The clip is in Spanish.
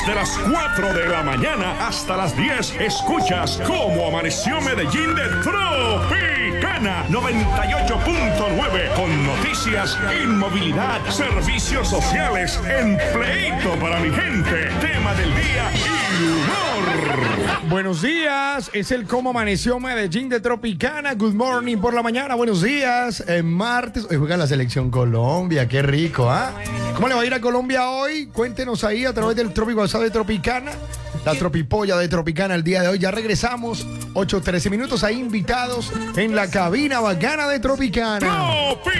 Desde las 4 de la mañana hasta las 10 escuchas cómo amaneció Medellín de Tropicana 98.9 con noticias, inmovilidad, servicios sociales, empleito para mi gente, tema del día y humor. Buenos días, es el cómo amaneció Medellín de Tropicana. Good morning por la mañana, buenos días. Martes, hoy juega la selección Colombia, qué rico, ¿ah? ¿Cómo le va a ir a Colombia hoy? Cuéntenos ahí a través del Trópico WhatsApp de Tropicana. La tropipolla de Tropicana el día de hoy. Ya regresamos, 8:13 minutos, ahí invitados en la cabina bacana de Tropicana. ¡Tropi!